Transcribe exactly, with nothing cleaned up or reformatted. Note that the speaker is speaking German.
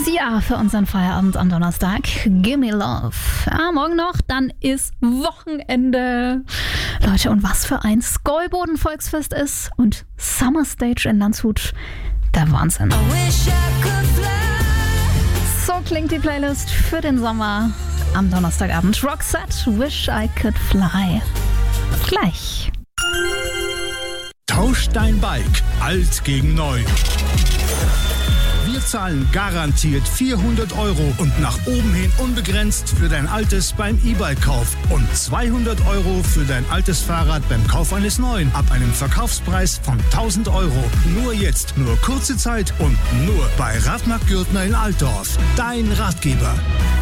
Sia für unseren Feierabend am Donnerstag. Gimme Love. Ja, morgen noch, dann ist Wochenende. Leute, und was für ein Skollboden-Volksfest ist und Summer Stage in Landshut. Der Wahnsinn. So klingt die Playlist für den Sommer am Donnerstagabend. Roxette, Wish I Could Fly. Gleich. Tausch dein Bike, alt gegen neu. Wir zahlen garantiert vierhundert Euro und nach oben hin unbegrenzt für dein altes beim E-Bike-Kauf und zweihundert Euro für dein altes Fahrrad beim Kauf eines neuen ab einem Verkaufspreis von tausend Euro. Nur jetzt, nur kurze Zeit und nur bei Radmarkt Gürtner in Altdorf. Dein Ratgeber.